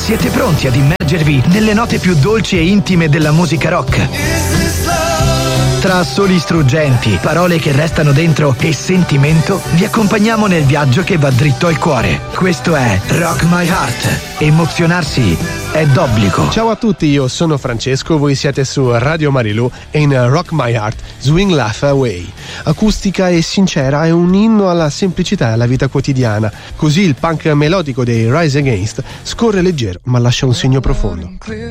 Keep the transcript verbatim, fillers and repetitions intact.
Siete pronti ad immergervi nelle note più dolci e intime della musica rock? Tra assoli struggenti, parole che restano dentro e sentimento, vi accompagniamo nel viaggio che va dritto al cuore. Questo è Rock My Heart. Emozionarsi è d'obbligo. Ciao a tutti, io sono Francesco, voi siete su Radio Marilù e in Rock My Heart, Swing Laugh Away. Acustica e sincera, è un inno alla semplicità e alla vita quotidiana. Così il punk melodico dei Rise Against scorre leggero ma lascia un segno profondo.